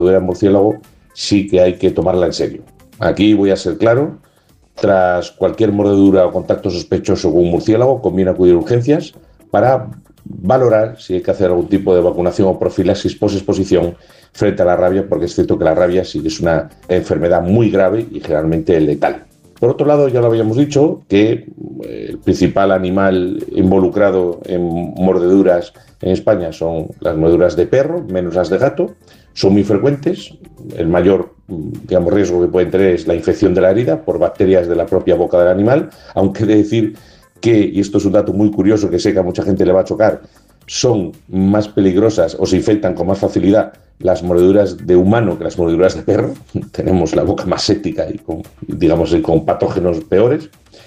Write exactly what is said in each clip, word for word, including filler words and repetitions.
mordedura de murciélago sí que hay que tomarla en serio. Aquí voy a ser claro, tras cualquier mordedura o contacto sospechoso con un murciélago, conviene acudir a urgencias para valorar si hay que hacer algún tipo de vacunación o profilaxis post-exposición frente a la rabia, porque es cierto que la rabia sí que es una enfermedad muy grave y generalmente letal. Por otro lado, ya lo habíamos dicho, que el principal animal involucrado en mordeduras en España son las mordeduras de perro, menos las de gato. Son muy frecuentes. El mayor, digamos, riesgo que pueden tener es la infección de la herida por bacterias de la propia boca del animal, aunque he de decir que, y esto es un dato muy curioso que sé que a mucha gente le va a chocar, son más peligrosas o se infectan con más facilidad las mordeduras de humano que las mordeduras de perro. Tenemos la boca más séptica y con, digamos, con patógenos peores.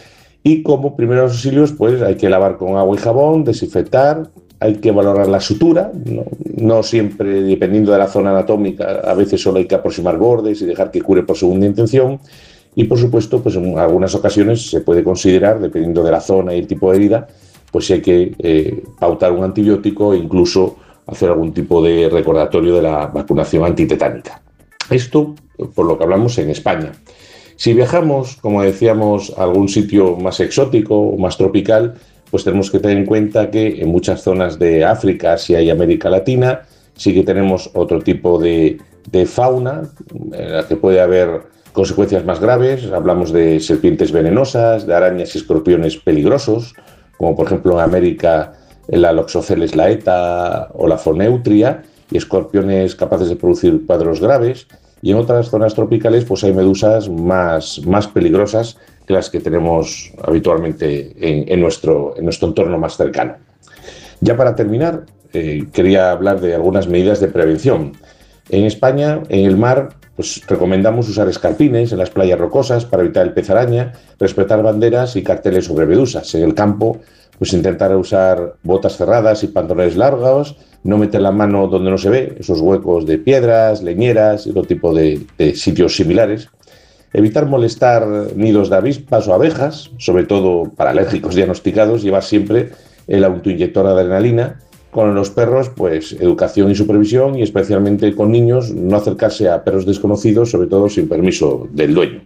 Y como primeros auxilios, pues hay que lavar con agua y jabón, desinfectar, hay que valorar la sutura, no, no siempre, dependiendo de la zona anatómica, a veces solo hay que aproximar bordes y dejar que cure por segunda intención. Y por supuesto, pues en algunas ocasiones se puede considerar, dependiendo de la zona y el tipo de herida, pues si hay que eh, pautar un antibiótico e incluso hacer algún tipo de recordatorio de la vacunación antitetánica. Esto, por lo que hablamos en España. Si viajamos, como decíamos, a algún sitio más exótico o más tropical, pues tenemos que tener en cuenta que en muchas zonas de África, Asia y América Latina sí que tenemos otro tipo de, de fauna en la que puede haber consecuencias más graves. Hablamos de serpientes venenosas, de arañas y escorpiones peligrosos, como por ejemplo en América la Loxoceles laeta o la Foneutria, y escorpiones capaces de producir cuadros graves. Y en otras zonas tropicales pues hay medusas más, más peligrosas que las que tenemos habitualmente en, en, nuestro, en nuestro entorno más cercano. Ya para terminar, eh, quería hablar de algunas medidas de prevención. En España, en el mar, pues recomendamos usar escarpines en las playas rocosas para evitar el pez araña, respetar banderas y carteles sobre medusas. En el campo, pues intentar usar botas cerradas y pantalones largos, no meter la mano donde no se ve, esos huecos de piedras, leñeras y otro tipo de, de sitios similares. Evitar molestar nidos de avispas o abejas, sobre todo para alérgicos diagnosticados, llevar siempre el autoinyector de adrenalina. Con los perros, pues educación y supervisión, y especialmente con niños, no acercarse a perros desconocidos, sobre todo sin permiso del dueño.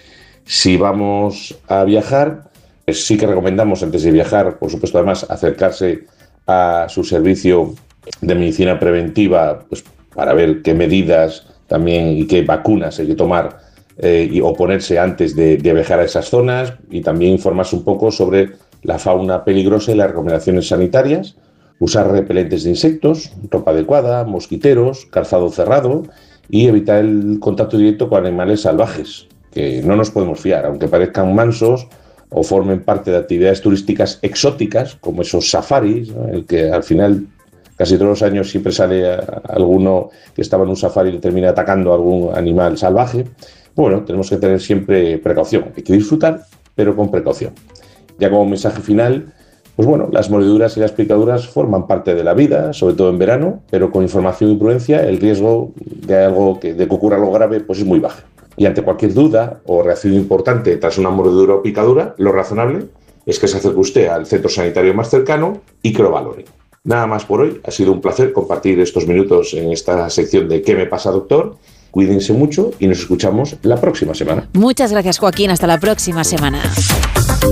Si vamos a viajar, pues sí que recomendamos antes de viajar, por supuesto, además, acercarse a su servicio de medicina preventiva, pues para ver qué medidas también y qué vacunas hay que tomar eh, y oponerse antes de, de viajar a esas zonas, y también informarse un poco sobre la fauna peligrosa y las recomendaciones sanitarias. Usar repelentes de insectos, ropa adecuada, mosquiteros, calzado cerrado y evitar el contacto directo con animales salvajes, que no nos podemos fiar, aunque parezcan mansos o formen parte de actividades turísticas exóticas, como esos safaris, ¿no? El que al final casi todos los años siempre sale alguno que estaba en un safari y termina atacando a algún animal salvaje. Bueno, tenemos que tener siempre precaución, hay que disfrutar, pero con precaución. Ya como mensaje final, pues bueno, las mordeduras y las picaduras forman parte de la vida, sobre todo en verano, pero con información y prudencia el riesgo de algo que, de que ocurra algo grave pues es muy bajo. Y ante cualquier duda o reacción importante tras una mordedura o picadura, lo razonable es que se acerque usted al centro sanitario más cercano y que lo valore. Nada más por hoy, ha sido un placer compartir estos minutos en esta sección de ¿Qué me pasa, doctor? Cuídense mucho y nos escuchamos la próxima semana. Muchas gracias, Joaquín. Hasta la próxima semana.